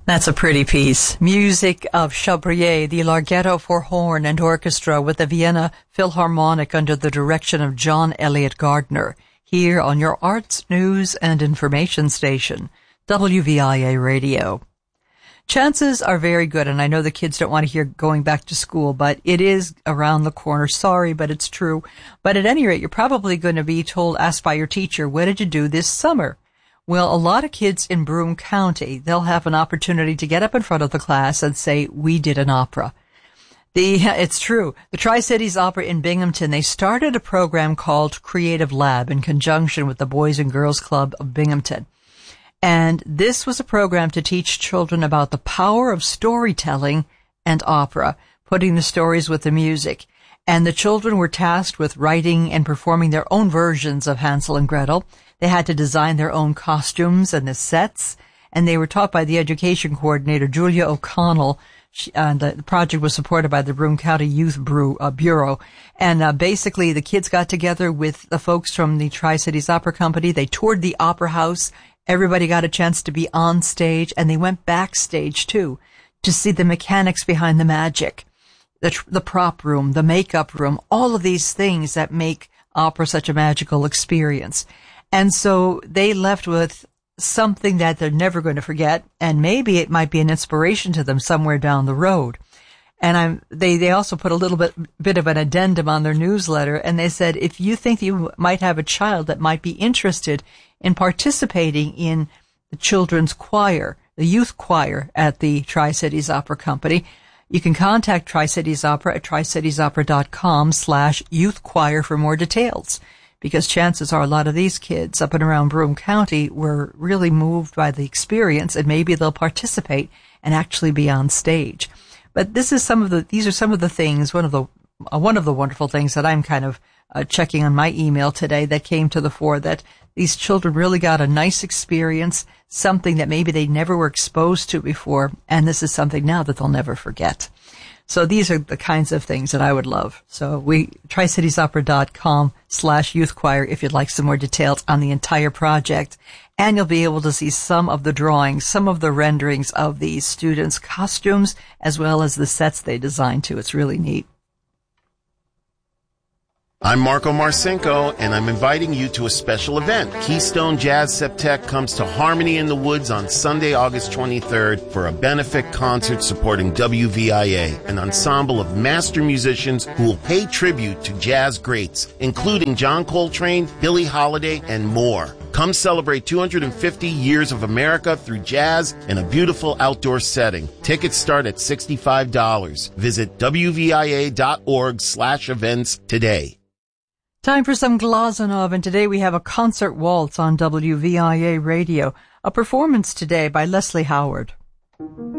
That's a pretty piece. Music of Chabrier, the Larghetto for horn and orchestra with the Vienna Philharmonic under the direction of John Elliott Gardner, here on your arts, news, and information station, WVIA Radio. Chances are very good, and I know the kids don't want to hear going back to school, but it is around the corner. Sorry, but it's true. But at any rate, you're probably going to be asked by your teacher, what did you do this summer? Well, a lot of kids in Broome County, they'll have an opportunity to get up in front of the class and say, we did an opera. It's true. The Tri-Cities Opera in Binghamton, they started a program called Creative Lab in conjunction with the Boys and Girls Club of Binghamton. And this was a program to teach children about the power of storytelling and opera, putting the stories with the music. And the children were tasked with writing and performing their own versions of Hansel and Gretel. They had to design their own costumes and the sets, and they were taught by the education coordinator, Julia O'Connell. The project was supported by the Broome County Youth Bureau. And basically, the kids got together with the folks from the Tri-Cities Opera Company. They toured the opera house. Everybody got a chance to be on stage, and they went backstage, too, to see the mechanics behind the magic, the prop room, the makeup room, all of these things that make opera such a magical experience. And so they left with something that they're never going to forget, and maybe it might be an inspiration to them somewhere down the road. And they also put a little bit of an addendum on their newsletter, and they said, if you think you might have a child that might be interested in participating in the children's choir, the youth choir at the Tri-Cities Opera Company, you can contact Tri-Cities Opera at tricitiesopera.com/youth choir for more details. Because chances are a lot of these kids up and around Broome County were really moved by the experience, and maybe they'll participate and actually be on stage. But these are some of the things, one of the wonderful things that I'm kind of checking on my email today that came to the fore, that these children really got a nice experience, something that maybe they never were exposed to before, and this is something now that they'll never forget. So these are the kinds of things that I would love. So tricitiesopera.com/youth choir if you'd like some more details on the entire project. And you'll be able to see some of the drawings, some of the renderings of these students' costumes, as well as the sets they designed too. It's really neat. I'm Marco Marcinko, and I'm inviting you to a special event. Keystone Jazz Septet comes to Harmony in the Woods on Sunday, August 23rd for a benefit concert supporting WVIA, an ensemble of master musicians who will pay tribute to jazz greats, including John Coltrane, Billie Holiday, and more. Come celebrate 250 years of America through jazz in a beautiful outdoor setting. Tickets start at $65. Visit WVIA.org/events today. Time for some Glazunov, and today we have a concert waltz on WVIA Radio, a performance today by Leslie Howard.